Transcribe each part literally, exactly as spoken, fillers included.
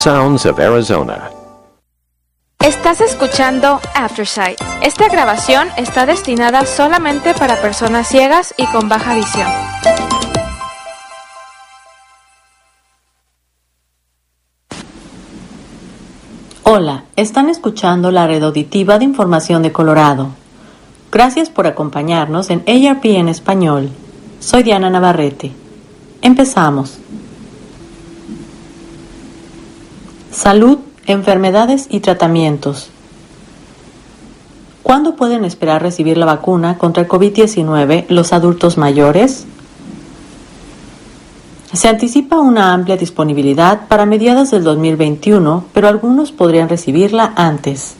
Sounds of Arizona. Estás escuchando Aftersight. Esta grabación está destinada solamente para personas ciegas y con baja visión. Hola, están escuchando la red auditiva de información de Colorado. Gracias por acompañarnos en A R P en español. Soy Diana Navarrete. Empezamos. Salud, enfermedades y tratamientos. ¿Cuándo pueden esperar recibir la vacuna contra el COVID diecinueve los adultos mayores? Se anticipa una amplia disponibilidad para mediados del dos mil veintiuno, pero algunos podrían recibirla antes.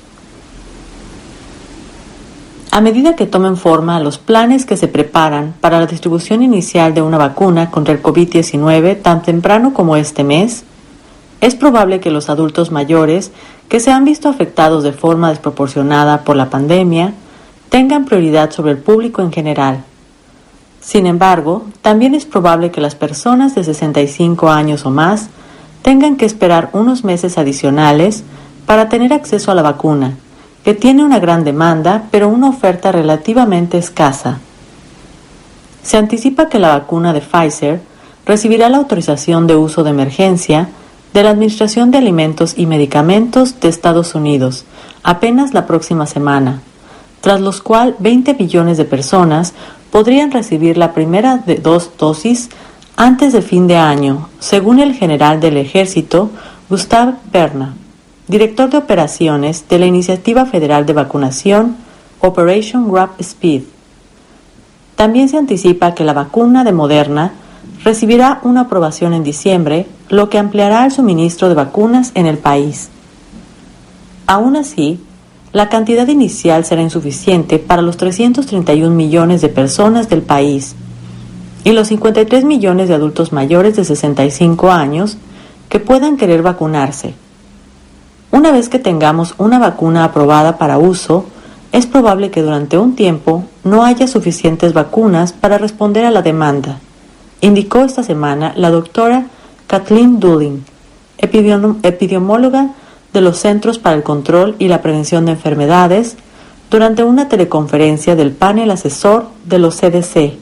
A medida que tomen forma los planes que se preparan para la distribución inicial de una vacuna contra el COVID diecinueve tan temprano como este mes, es probable que los adultos mayores que se han visto afectados de forma desproporcionada por la pandemia tengan prioridad sobre el público en general. Sin embargo, también es probable que las personas de sesenta y cinco años o más tengan que esperar unos meses adicionales para tener acceso a la vacuna, que tiene una gran demanda pero una oferta relativamente escasa. Se anticipa que la vacuna de Pfizer recibirá la autorización de uso de emergencia de la Administración de Alimentos y Medicamentos de Estados Unidos apenas la próxima semana, tras lo cual veinte millones de personas podrían recibir la primera de dos dosis antes de fin de año, según el general del Ejército, Gustave Perna, director de operaciones de la Iniciativa Federal de Vacunación Operation Warp Speed. También se anticipa que la vacuna de Moderna recibirá una aprobación en diciembre, lo que ampliará el suministro de vacunas en el país. Aún así, la cantidad inicial será insuficiente para los trescientos treinta y un millones de personas del país y los cincuenta y tres millones de adultos mayores de sesenta y cinco años que puedan querer vacunarse. Una vez que tengamos una vacuna aprobada para uso, es probable que durante un tiempo no haya suficientes vacunas para responder a la demanda, indicó esta semana la doctora Kathleen Dooling, epidemióloga de los Centros para el Control y la Prevención de Enfermedades, durante una teleconferencia del panel asesor de los C D C.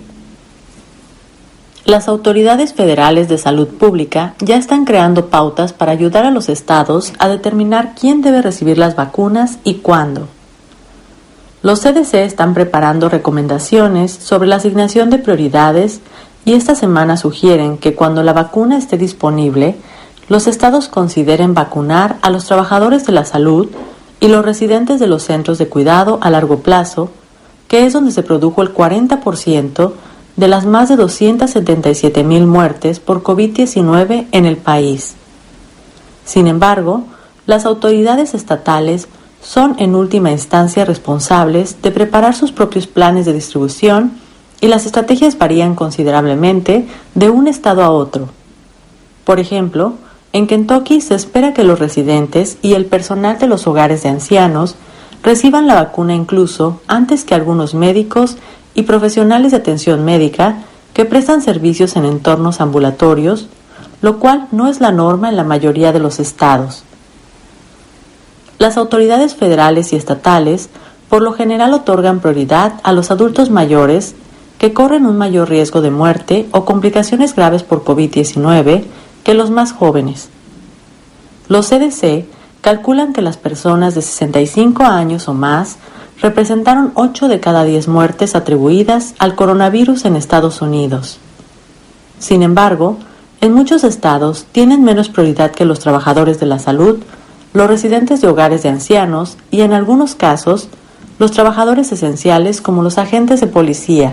Las autoridades federales de salud pública ya están creando pautas para ayudar a los estados a determinar quién debe recibir las vacunas y cuándo. Los C D C están preparando recomendaciones sobre la asignación de prioridades y esta semana sugieren que cuando la vacuna esté disponible, los estados consideren vacunar a los trabajadores de la salud y los residentes de los centros de cuidado a largo plazo, que es donde se produjo el cuarenta por ciento de las más de doscientas setenta y siete mil muertes por COVID diecinueve en el país. Sin embargo, las autoridades estatales son en última instancia responsables de preparar sus propios planes de distribución y las estrategias varían considerablemente de un estado a otro. Por ejemplo, en Kentucky se espera que los residentes y el personal de los hogares de ancianos reciban la vacuna incluso antes que algunos médicos y profesionales de atención médica que prestan servicios en entornos ambulatorios, lo cual no es la norma en la mayoría de los estados. Las autoridades federales y estatales por lo general otorgan prioridad a los adultos mayores que corren un mayor riesgo de muerte o complicaciones graves por COVID diecinueve que los más jóvenes. Los C D C calculan que las personas de sesenta y cinco años o más representaron ocho de cada diez muertes atribuidas al coronavirus en Estados Unidos. Sin embargo, en muchos estados tienen menos prioridad que los trabajadores de la salud, los residentes de hogares de ancianos y, en algunos casos, los trabajadores esenciales como los agentes de policía.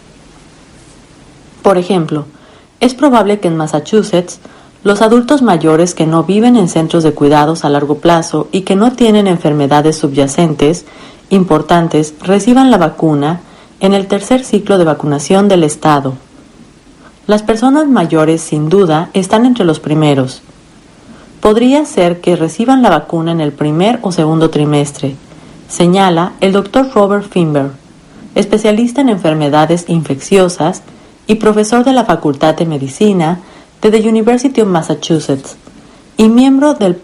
Por ejemplo, es probable que en Massachusetts los adultos mayores que no viven en centros de cuidados a largo plazo y que no tienen enfermedades subyacentes importantes reciban la vacuna en el tercer ciclo de vacunación del estado. Las personas mayores, sin duda, están entre los primeros. Podría ser que reciban la vacuna en el primer o segundo trimestre, señala el doctor Robert Finber, especialista en enfermedades infecciosas y profesor de la Facultad de Medicina de The University of Massachusetts, y miembro del